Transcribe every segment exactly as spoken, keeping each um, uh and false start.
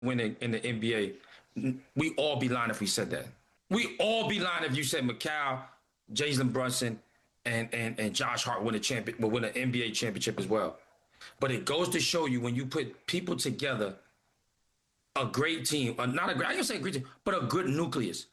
winning in the N B A, we all be lying if we said that. We all be lying if you said Mikal, Jalen Brunson, and and and Josh Hart win a champion, will win an N B A championship as well. But it goes to show you when you put people together, a great team, uh, not a great, I don't say a great team, but a good nucleus.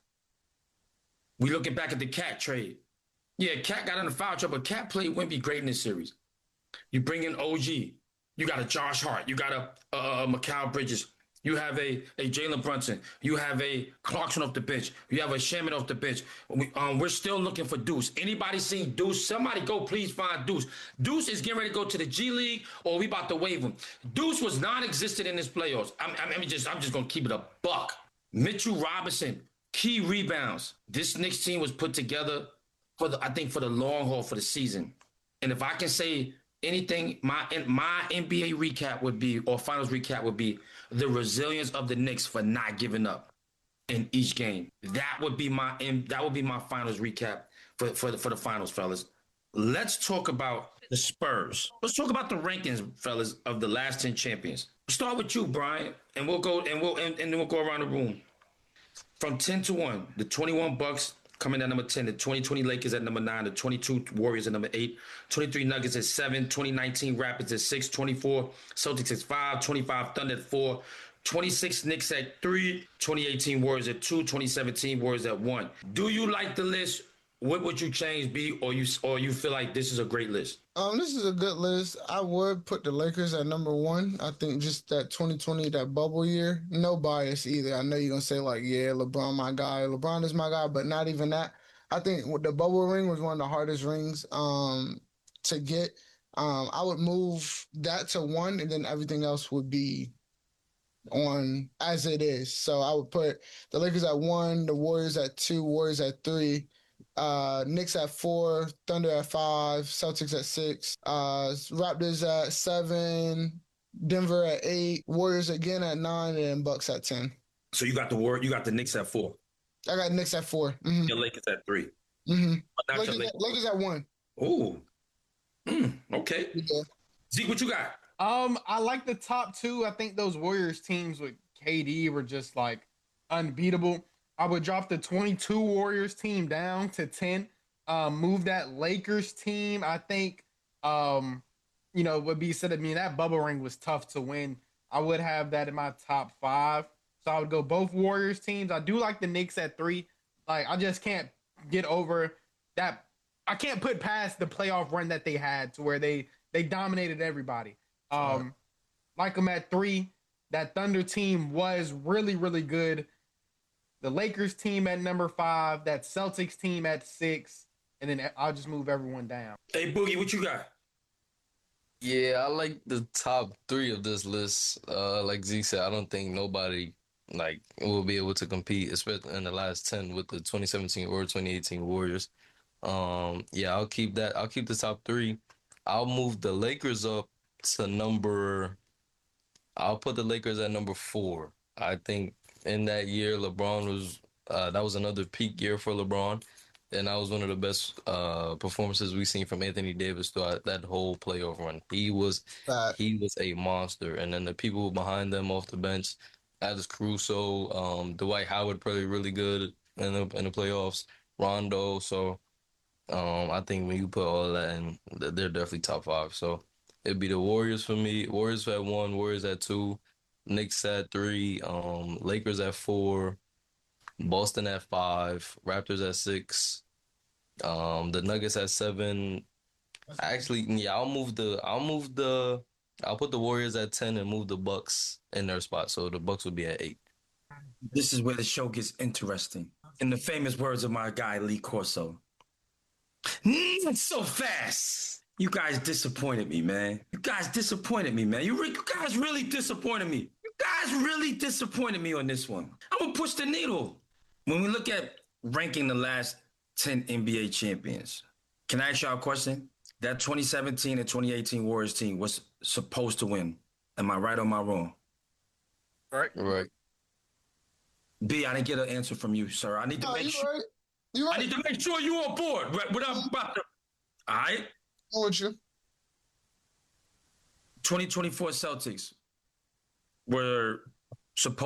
We looking back at the Cat trade. Yeah, Cat got in the foul trouble, but Cat played Wemby great in this series. You bring in O G. You got a Josh Hart. You got a, a, a Mikal Bridges. You have a, a Jalen Brunson. You have a Clarkson off the bench. You have a Shaman off the bench. We, um, we're still looking for Deuce. Anybody seen Deuce? Somebody go please find Deuce. Deuce is getting ready to go to the G League, or we about to waive him. Deuce was non-existent in this playoffs. I'm, I'm, I'm just I'm just gonna keep it a buck. Mitchell Robinson, key rebounds. This Knicks team was put together for the I think for the long haul for the season. And if I can say anything, my my N B A recap would be, or finals recap would be, the resilience of the Knicks for not giving up in each game. That would be my that would be my finals recap for for the, for the finals, fellas. Let's talk about the Spurs. Let's talk about the rankings, fellas, of the last ten champions. We'll start with you, Brian, and we'll go and we'll and, and then we'll go around the room from ten to one. The twenty-one Bucks coming at number ten, the twenty twenty Lakers at number nine, the twenty-two Warriors at number eight, twenty-three Nuggets at seven, twenty nineteen Rapids at six, twenty-four Celtics at five, twenty-five Thunder at four, twenty-six Knicks at three, twenty eighteen Warriors at two, twenty seventeen Warriors at one. Do you like the list? What would you change, B, or you or you feel like this is a great list? Um, this is a good list. I would put the Lakers at number one. I think just that twenty twenty, that bubble year, no bias either. I know you're gonna say like, yeah, LeBron my guy, LeBron is my guy, but not even that. I think the bubble ring was one of the hardest rings um to get. Um, I would move that to one, and then everything else would be on as it is. So I would put the Lakers at one, the Warriors at two, Warriors at three. Uh, Knicks at four, Thunder at five, Celtics at six, uh, Raptors at seven, Denver at eight, Warriors again at nine, and Bucks at ten. So you got the war, you got the Knicks at four. I got Knicks at four. Mm-hmm. Your Lakers at three. Mm-hmm. Lakers, Lakers, at, Lakers at one. Ooh. Mm, okay. Yeah. Zeke, what you got? Um, I like the top two. I think those Warriors teams with K D were just like unbeatable. I would drop the twenty-two Warriors team down to ten. Um, move that Lakers team. I think, um, you know, would be said. I mean, that bubble ring was tough to win. I would have that in my top five. So I would go both Warriors teams. I do like the Knicks at three. Like, I just can't get over that. I can't put past the playoff run that they had to where they they dominated everybody. Um, right. Like them at three. That Thunder team was really, really good. The Lakers team at number five, that Celtics team at six, and then I'll just move everyone down. Hey, Boogie, what you got? Yeah, I like the top three of this list. Uh, like Zeke said, I don't think nobody like will be able to compete, especially in the last ten with the twenty seventeen or twenty eighteen Warriors. Um, yeah, I'll keep that. I'll keep the top three. I'll move the Lakers up to number. I'll put the Lakers at number four. I think in that year, LeBron was uh, that was another peak year for LeBron, and that was one of the best uh, performances we've seen from Anthony Davis throughout that whole playoff run. He was uh, he was a monster, and then the people behind them off the bench, Alex Caruso, um, Dwight Howard, probably really good in the in the playoffs. Rondo, so um, I think when you put all that in, they're definitely top five. So it'd be the Warriors for me. Warriors at one, Warriors at two. Knicks at three, um, Lakers at four, Boston at five, Raptors at six, um, the Nuggets at seven. Actually, yeah, I'll move the, I'll move the, I'll put the Warriors at ten and move the Bucks in their spot. So the Bucks would be at eight. This is where the show gets interesting. In the famous words of my guy Lee Corso, "Not so fast." You guys disappointed me, man. You guys disappointed me, man. You, re- you guys really disappointed me. You guys really disappointed me on this one. I'm going to push the needle. When we look at ranking the last ten N B A champions, can I ask y'all a question? That twenty seventeen and twenty eighteen Warriors team was supposed to win. Am I right or am I wrong? Right. Right. B, I didn't get an answer from you, sir. I need to no, make you sure. Right. You right. I need to make sure you're on board. What I'm about to. All right. With you. twenty twenty-four Celtics were supposed